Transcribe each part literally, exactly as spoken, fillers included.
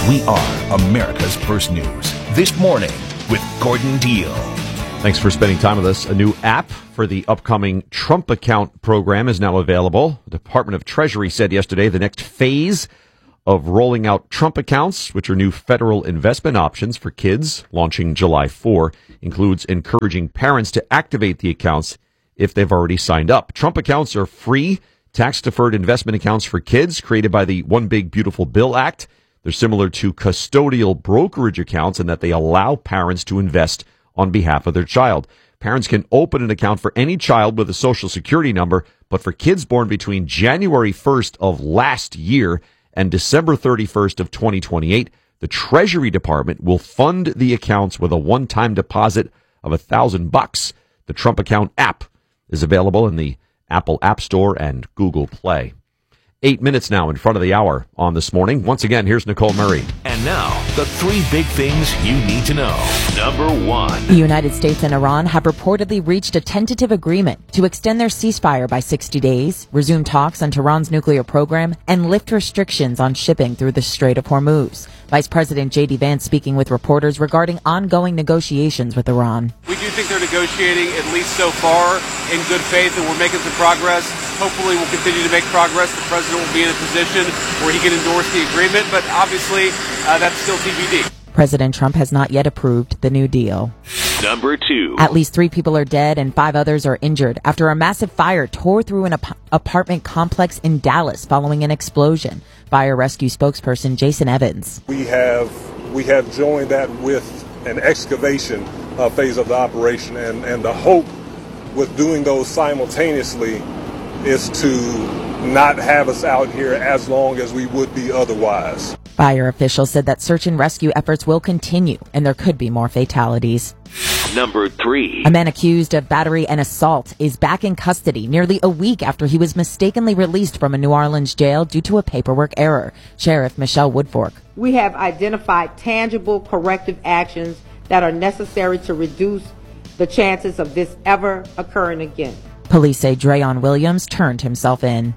We are America's First News. This morning with Gordon Deal. Thanks for spending time with us. A new app for the upcoming Trump account program is now available. The Department of Treasury said yesterday the next phase of rolling out Trump accounts, which are new federal investment options for kids launching July fourth, includes encouraging parents to activate the accounts if they've already signed up. Trump accounts are free, tax-deferred investment accounts for kids created by the One Big Beautiful Bill Act. They're similar to custodial brokerage accounts in that they allow parents to invest on behalf of their child. Parents can open an account for any child with a social security number, but for kids born between January first of last year and December thirty-first of twenty twenty-eight, the Treasury Department will fund the accounts with a one-time deposit of a thousand bucks. The Trump account app is available in the Apple App Store and Google Play. Eight minutes now in front of the hour on This Morning. Once again, here's Nicole Murray. And now, the three big things you need to know. Number one. The United States and Iran have reportedly reached a tentative agreement to extend their ceasefire by sixty days, resume talks on Tehran's nuclear program, and lift restrictions on shipping through the Strait of Hormuz. Vice President J D Vance speaking with reporters regarding ongoing negotiations with Iran. We do think they're negotiating, at least so far, in good faith, and we're making some progress. Hopefully we'll continue to make progress. The president will be in a position where he can endorse the agreement, but obviously uh, that's still T B D. President Trump has not yet approved the new deal. Number two. At least three people are dead and five others are injured after a massive fire tore through an ap- apartment complex in Dallas following an explosion. Fire rescue spokesperson Jason Evans. We have we have joined that with an excavation uh, phase of the operation, and, and the hope with doing those simultaneously is to not have us out here as long as we would be otherwise. Fire officials said that search and rescue efforts will continue and there could be more fatalities. Number three. A man accused of battery and assault is back in custody nearly a week after he was mistakenly released from a New Orleans jail due to a paperwork error. Sheriff Michelle Woodfork. We have identified tangible corrective actions that are necessary to reduce the chances of this ever occurring again. Police say Drayon Williams turned himself in.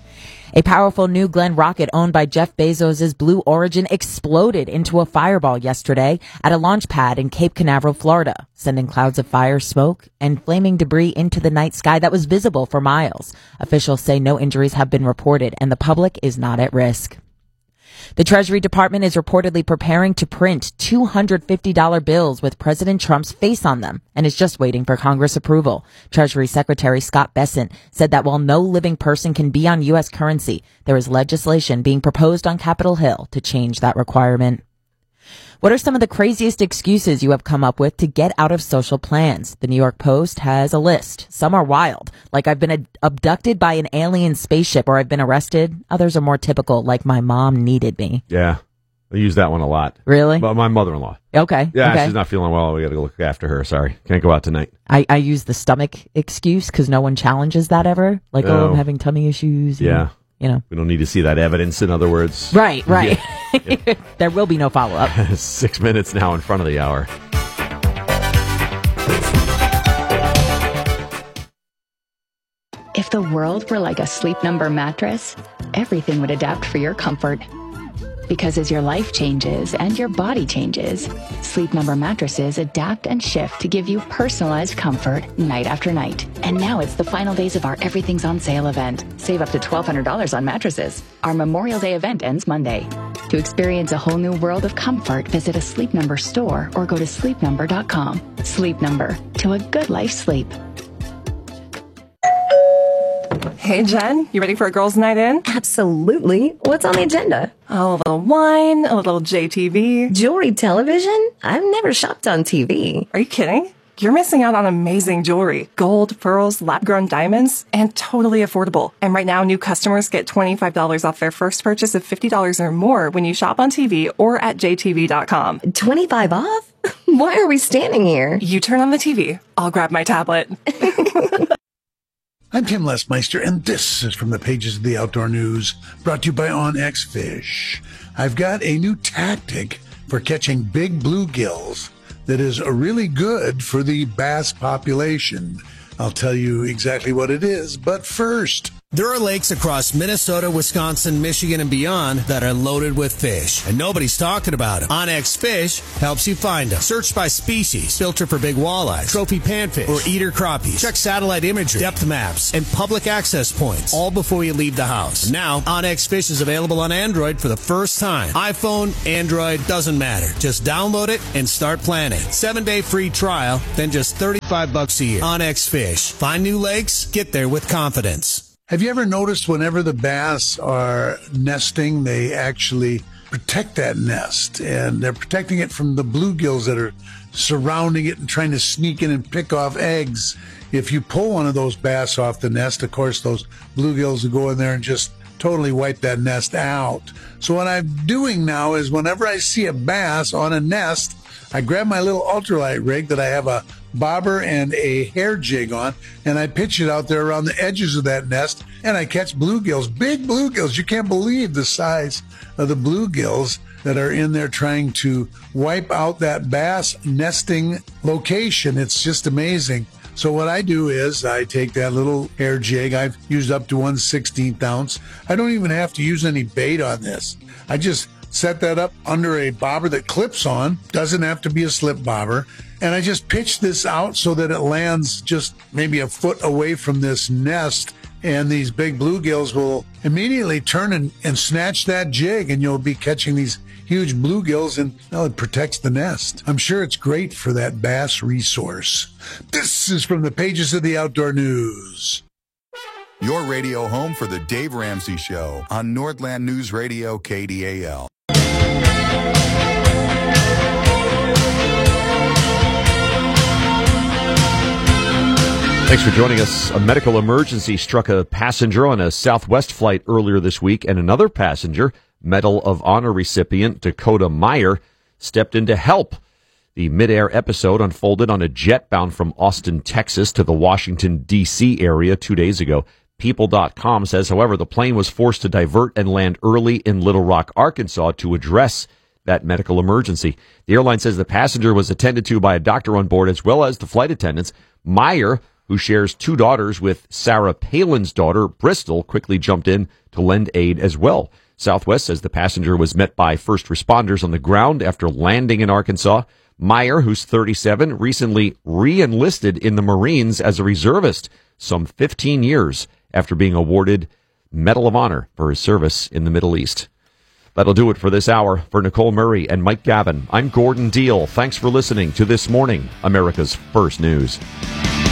A powerful New Glenn rocket owned by Jeff Bezos' Blue Origin exploded into a fireball yesterday at a launch pad in Cape Canaveral, Florida, sending clouds of fire, smoke, and flaming debris into the night sky that was visible for miles. Officials say no injuries have been reported and the public is not at risk. The Treasury Department is reportedly preparing to print two hundred fifty dollar bills with President Trump's face on them and is just waiting for Congress approval. Treasury Secretary Scott Bessent said that while no living person can be on U S currency, there is legislation being proposed on Capitol Hill to change that requirement. What are some of the craziest excuses you have come up with to get out of social plans? The New York Post has a list. Some are wild, like I've been ad- abducted by an alien spaceship or I've been arrested. Others are more typical, like my mom needed me. Yeah, I use that one a lot. Really? But my mother-in-law. Okay. Yeah, okay. She's not feeling well. We got to go look after her. Sorry. Can't go out tonight. I, I use the stomach excuse because no one challenges that ever. Like, oh, oh I'm having tummy issues. And, yeah. You know. We don't need to see that evidence, in other words. Right, right. Yeah. Yeah. There will be no follow-up. Six minutes now in front of the hour. If the world were like a Sleep Number mattress, everything would adapt for your comfort. Because as your life changes and your body changes, Sleep Number mattresses adapt and shift to give you personalized comfort night after night. And now it's the final days of our Everything's on Sale event. Save up to twelve hundred dollars on mattresses. Our Memorial Day event ends Monday. To experience a whole new world of comfort, visit a Sleep Number store or go to sleep number dot com. Sleep Number, to a good life sleep. Hey, Jen, you ready for a girls' night in? Absolutely. What's on the agenda? Oh, a little wine, a little J T V. Jewelry television? I've never shopped on T V. Are you kidding? You're missing out on amazing jewelry. Gold, pearls, lab-grown diamonds, and totally affordable. And right now, new customers get twenty-five dollars off their first purchase of fifty dollars or more when you shop on T V or at j t v dot com. twenty-five off? Why are we standing here? You turn on the T V. I'll grab my tablet. I'm Tim Lesmeister, and this is from the pages of the Outdoor News, brought to you by OnX Fish. I've got a new tactic for catching big bluegills that is really good for the bass population. I'll tell you exactly what it is, but first... There are lakes across Minnesota, Wisconsin, Michigan, and beyond that are loaded with fish, and nobody's talking about them. OnX Fish helps you find them. Search by species, filter for big walleyes, trophy panfish, or eater crappies. Check satellite imagery, depth maps, and public access points, all before you leave the house. And now, OnX Fish is available on Android for the first time. iPhone, Android, doesn't matter. Just download it and start planning. Seven-day free trial, then just thirty-five bucks a year. OnX Fish. Find new lakes, get there with confidence. Have you ever noticed whenever the bass are nesting, they actually protect that nest, and they're protecting it from the bluegills that are surrounding it and trying to sneak in and pick off eggs. If you pull one of those bass off the nest, of course, those bluegills will go in there and just totally wipe that nest out. So what I'm doing now is whenever I see a bass on a nest, I grab my little ultralight rig that I have a bobber and a hair jig on, and I pitch it out there around the edges of that nest, and I catch bluegills, big bluegills. You can't believe the size of the bluegills that are in there trying to wipe out that bass nesting location. It's just amazing. So what I do is I take that little hair jig. I've used up to one sixteenth ounce. I don't even have to use any bait on this. I just set that up under a bobber that clips on. Doesn't have to be a slip bobber. And I just pitch this out so that it lands just maybe a foot away from this nest. And these big bluegills will immediately turn and, and snatch that jig, and you'll be catching these huge bluegills, and well, it protects the nest. I'm sure it's great for that bass resource. This is from the pages of the Outdoor News. Your radio home for the Dave Ramsey Show on Nordland News Radio K D A L. Thanks for joining us. A medical emergency struck a passenger on a Southwest flight earlier this week, and another passenger, Medal of Honor recipient Dakota Meyer, stepped in to help. The midair episode unfolded on a jet bound from Austin, Texas to the Washington, D C area two days ago. People dot com says, however, the plane was forced to divert and land early in Little Rock, Arkansas to address that medical emergency. The airline says the passenger was attended to by a doctor on board as well as the flight attendants. Meyer, who shares two daughters with Sarah Palin's daughter, Bristol, quickly jumped in to lend aid as well. Southwest says the passenger was met by first responders on the ground after landing in Arkansas. Meyer, who's thirty-seven, recently re-enlisted in the Marines as a reservist, some fifteen years after being awarded Medal of Honor for his service in the Middle East. That'll do it for this hour. For Nicole Murray and Mike Gavin, I'm Gordon Deal. Thanks for listening to This Morning, America's First News.